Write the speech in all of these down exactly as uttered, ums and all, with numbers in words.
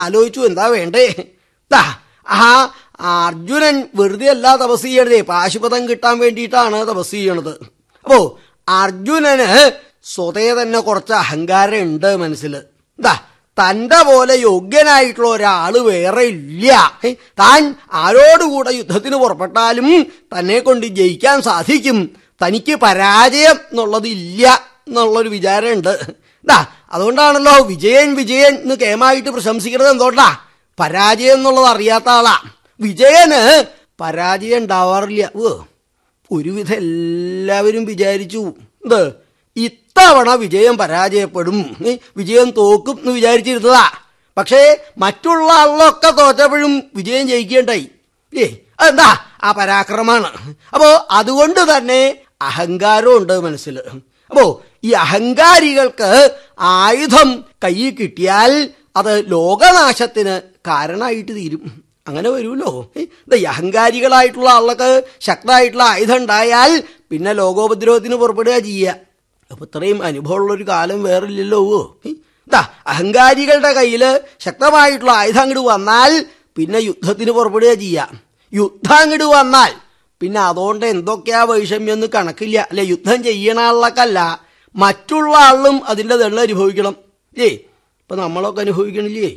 ആലോചിച്ചു എന്താ വേണ്ടേ. ആ അർജുനൻ വെറുതെ അല്ല തപസ് ചെയ്യണതേ, പാശുപതം കിട്ടാൻ വേണ്ടിയിട്ടാണ് തപസ് ചെയ്യണത്. അപ്പോ അർജുനന് സ്വതേ തന്നെ കുറച്ച് അഹങ്കാരം ഉണ്ട് മനസ്സിൽ. എന്താ, തന്റെ പോലെ യോഗ്യനായിട്ടുള്ള ഒരാള് വേറെ ഇല്ല. താൻ ആരോടുകൂടെ യുദ്ധത്തിന് പുറപ്പെട്ടാലും തന്നെ കൊണ്ട് ജയിക്കാൻ സാധിക്കും, തനിക്ക് പരാജയം എന്നുള്ളത് ഇല്ല എന്നുള്ളൊരു വിചാരമുണ്ട്. എന്താ, അതുകൊണ്ടാണല്ലോ വിജയൻ വിജയൻ എന്ന് കേമായിട്ട് പ്രശംസിക്കുന്നത്. എന്തുകൊണ്ടാ? പരാജയം എന്നുള്ളത് അറിയാത്ത ആളാ. വിജയന് പരാജയം ഉണ്ടാവാറില്ല. ഒരുവിധം എല്ലാവരും വിചാരിച്ചു എന്ത്, ഇത്തവണ വിജയം പരാജയപ്പെടും, വിജയം തോക്കും എന്ന് വിചാരിച്ചിരുന്നതാ. പക്ഷേ മറ്റുള്ള ആളിലൊക്കെ തോറ്റപ്പോഴും വിജയം ജയിക്കേണ്ടായി. ഏ അതെന്താ? ആ പരാക്രമാണ്. അപ്പോ അതുകൊണ്ട് തന്നെ അഹങ്കാരം ഉണ്ട് മനസ്സിൽ. അപ്പോ ഈ അഹങ്കാരികൾക്ക് ആയുധം കയ്യിൽ കിട്ടിയാൽ അത് ലോകനാശത്തിന് കാരണമായിട്ട് തീരും. അങ്ങനെ വരുമല്ലോ. ഈ അഹങ്കാരികളായിട്ടുള്ള ആളുകൾക്ക് ശക്തമായിട്ടുള്ള ആയുധം ഉണ്ടായാൽ പിന്നെ ലോകോപദ്രവത്തിന് പുറപ്പെടുക ചെയ്യുക. അപ്പൊ ഇത്രയും അനുഭവമുള്ളൊരു കാലം വേറില്ലല്ലോ. എന്താ, അഹങ്കാരികളുടെ കയ്യിൽ ശക്തമായിട്ടുള്ള ആയുധം അങ്ങോട്ട് വന്നാൽ പിന്നെ യുദ്ധത്തിന് പുറപ്പെടുക ചെയ്യുക. യുദ്ധം അങ്ങോട്ട് വന്നാൽ പിന്നെ അതുകൊണ്ട് എന്തൊക്കെയാ വൈഷമ്യം എന്ന് കണക്കില്ല. അല്ലെ, യുദ്ധം ചെയ്യണ ആളിലൊക്കെയല്ല, മറ്റുള്ള ആളിലും അതിൻ്റെ ദണ്ണം അനുഭവിക്കണം. ഏയ് ഇപ്പൊ നമ്മളൊക്കെ അനുഭവിക്കണില്ലേ?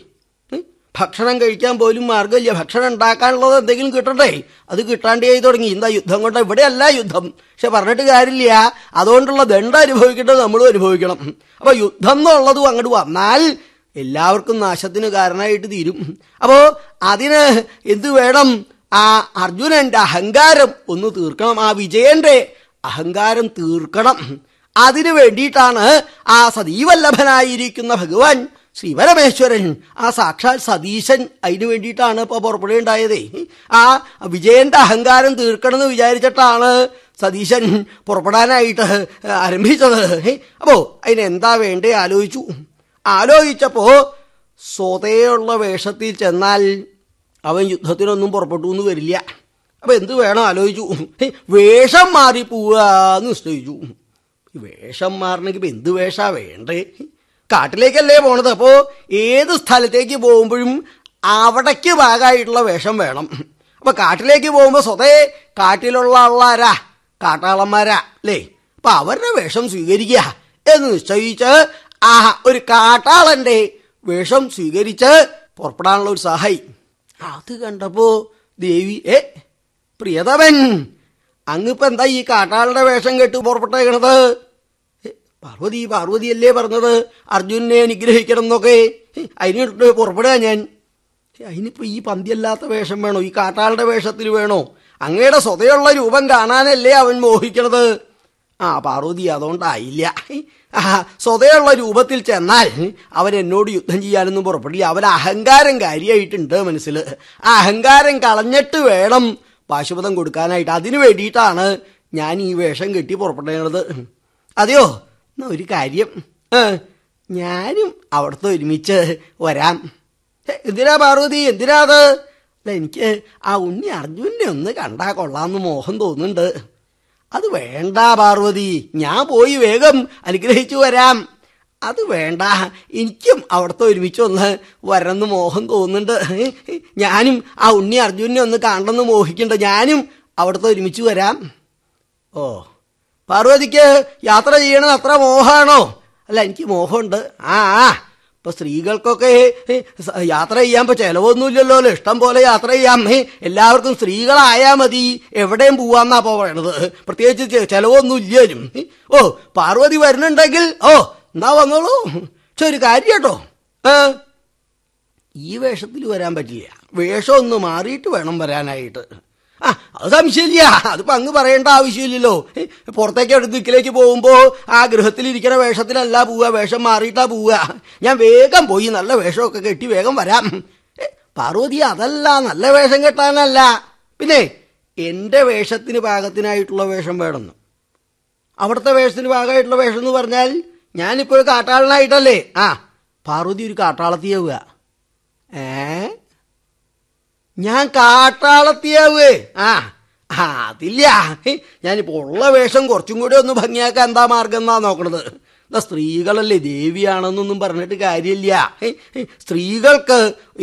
ഭക്ഷണം കഴിക്കാൻ പോലും മാർഗമില്ല. ഭക്ഷണം ഉണ്ടാക്കാനുള്ളത് എന്തെങ്കിലും കിട്ടണ്ടേ? അത് കിട്ടാണ്ടേ തുടങ്ങി. എന്താ യുദ്ധം കൊണ്ട്? ഇവിടെയല്ല യുദ്ധം, പക്ഷെ പറഞ്ഞിട്ട് കാര്യമില്ല. അതുകൊണ്ടുള്ള ദണ്ഡം അനുഭവിക്കേണ്ടത് നമ്മളും അനുഭവിക്കണം. അപ്പൊ യുദ്ധം എന്നുള്ളതും അങ്ങോട്ട് വന്നാൽ എല്ലാവർക്കും നാശത്തിന് കാരണമായിട്ട് തീരും. അപ്പോ അതിന് എന്ത് വേണം? ആ അർജുനന്റെ അഹങ്കാരം ഒന്ന് തീർക്കണം. ആ വിജയന്റെ അഹങ്കാരം തീർക്കണം. അതിനു വേണ്ടിയിട്ടാണ് ആ സതീവല്ലഭനായിരിക്കുന്ന ഭഗവാൻ ശ്രീപരമേശ്വരൻ, ആ സാക്ഷാൽ സതീശൻ, അതിനു വേണ്ടിയിട്ടാണ് ഇപ്പൊ പുറപ്പെടുകയുണ്ടായതേ. ആ വിജയന്റെ അഹങ്കാരം തീർക്കണം എന്ന് വിചാരിച്ചിട്ടാണ് സതീശൻ പുറപ്പെടാനായിട്ട് ആരംഭിച്ചത്. അപ്പോ അതിനെന്താ വേണ്ടേ ആലോചിച്ചു. ആലോചിച്ചപ്പോ സ്വതയുള്ള വേഷത്തിൽ ചെന്നാൽ അവൻ യുദ്ധത്തിനൊന്നും പുറപ്പെട്ടു എന്ന് വരില്ല. അപ്പൊ എന്ത് വേണം ആലോചിച്ചു. വേഷം മാറി പോവാന്ന് നിശ്ചയിച്ചു. വേഷം മാറണമെങ്കിൽ ഇപ്പൊ എന്ത് വേഷാ വേണ്ടേ? കാട്ടിലേക്കല്ലേ പോണത്. അപ്പോ ഏത് സ്ഥലത്തേക്ക് പോകുമ്പോഴും അവിടേക്ക് ഭാഗമായിട്ടുള്ള വേഷം വേണം. അപ്പൊ കാട്ടിലേക്ക് പോകുമ്പോ സ്വതേ കാട്ടിലുള്ള ആളാരാ? കാട്ടാളന്മാരാ അല്ലേ? അപ്പൊ അവരുടെ വേഷം സ്വീകരിക്കുക എന്ന് നിശ്ചയിച്ച് ആ ഒരു കാട്ടാളന്റെ വേഷം സ്വീകരിച്ച് പുറപ്പെടാനുള്ള ഒരു സഹായി. അത് കണ്ടപ്പോ ദേവി, ഏ പ്രിയതമൻ, അങ്ങിപ്പോ എന്താ ഈ കാട്ടാളുടെ വേഷം കെട്ട് പുറപ്പെട്ടേക്കണത്? പാർവതി പാർവതിയല്ലേ പറഞ്ഞത് അർജുനെ അനുഗ്രഹിക്കണം എന്നൊക്കെ. അതിനിട്ട് പുറപ്പെടുക ഞാൻ. അതിനിപ്പോ ഈ പന്തിയല്ലാത്ത വേഷം വേണോ? ഈ കാട്ടാളുടെ വേഷത്തിൽ വേണോ? അങ്ങയുടെ സ്വതയുള്ള രൂപം കാണാനല്ലേ അവൻ മോഹിക്കണത്. ആ പാർവതി, അതുകൊണ്ടായില്ല. ആ സ്വതയുള്ള രൂപത്തിൽ ചെന്നാൽ അവൻ എന്നോട് യുദ്ധം ചെയ്യാനൊന്നും പുറപ്പെടില്ല. അവൻ അഹങ്കാരം കാര്യമായിട്ടുണ്ട് മനസ്സിൽ. ആ അഹങ്കാരം കളഞ്ഞിട്ട് വേണം പാശുപതം കൊടുക്കാനായിട്ട്. അതിനു വേണ്ടിയിട്ടാണ് ഞാൻ ഈ വേഷം കെട്ടി പുറപ്പെട്ടത്. അതെയോ? എന്നാ ഒരു കാര്യം, ഞാനും അവിടുത്തെ ഒരുമിച്ച് വരാം. എന്തിനാ പാർവതി, എന്തിനാ അത്? അല്ല, എനിക്ക് ആ ഉണ്ണി അർജുനെ ഒന്ന് കണ്ടാ കൊള്ളാമെന്ന് മോഹം തോന്നുന്നുണ്ട്. അത് വേണ്ട പാർവതി, ഞാൻ പോയി വേഗം അനുഗ്രഹിച്ചു വരാം. അത് വേണ്ട, എനിക്കും അവിടുത്തെ ഒരുമിച്ച് ഒന്ന് വരണമെന്ന് മോഹം തോന്നുന്നുണ്ട്. ഞാനും ആ ഉണ്ണി അർജുനെ ഒന്ന് കാണണമെന്ന് മോഹിക്കണ്ട. ഞാനും അവിടുത്തെ ഒരുമിച്ച് വരാം. ഓ, പാർവതിക്ക് യാത്ര ചെയ്യണത് അത്ര മോഹമാണോ? അല്ല, എനിക്ക് മോഹമുണ്ട്. ആ ആ ഇപ്പൊ സ്ത്രീകൾക്കൊക്കെ യാത്ര ചെയ്യാൻ ഇപ്പൊ ചെലവൊന്നുമില്ലല്ലോ. ഇഷ്ടം പോലെ യാത്ര ചെയ്യാം. എല്ലാവർക്കും സ്ത്രീകളായാ മതി, എവിടെയും പോവാന്നാ പറയണത്. പ്രത്യേകിച്ച് ചെലവൊന്നും ഇല്ലേലും. ഓ, പാർവതി വരുന്നുണ്ടെങ്കിൽ ഓ എന്നാ വന്നോളൂ. പക്ഷെ ഒരു കാര്യം കേട്ടോ, ഈ വേഷത്തിൽ വരാൻ പറ്റില്ല. വേഷം ഒന്ന് മാറിയിട്ട് വേണം വരാനായിട്ട്. ആ അത് സംശയമില്ല, അതിപ്പോ അങ്ങ് പറയേണ്ട ആവശ്യമില്ലല്ലോ. പുറത്തേക്ക് അടുത്ത് ദിക്കിലേക്ക് പോകുമ്പോ ആ ഗൃഹത്തിലിരിക്കുന്ന വേഷത്തിലല്ല പോവുക, വേഷം മാറിയിട്ടാ പോവുക. ഞാൻ വേഗം പോയി നല്ല വേഷമൊക്കെ കെട്ടി വേഗം വരാം. പാർവതി, അതല്ല, നല്ല വേഷം കെട്ടാനല്ല, പിന്നെ എന്റെ വേഷത്തിന് പാകത്തിനായിട്ടുള്ള വേഷം വേണമെന്ന്. അവിടുത്തെ വേഷത്തിന് പാകമായിട്ടുള്ള വേഷം എന്ന് പറഞ്ഞാൽ ഞാനിപ്പോ ഒരു കാട്ടാളനായിട്ടല്ലേ? ആ പാർവതി ഒരു കാട്ടാളത്തിയാവുക. ഏ ഞാൻ കാട്ടാളത്തിയാവേ? ആ അതില്ല, ഞാനിപ്പോ ഉള്ള വേഷം കുറച്ചും കൂടി ഒന്ന് ഭംഗിയാക്കാൻ എന്താ മാർഗം എന്നാ നോക്കണത്. സ്ത്രീകളല്ലേ ദേവിയാണെന്നൊന്നും പറഞ്ഞിട്ട് കാര്യമില്ല. സ്ത്രീകൾക്ക്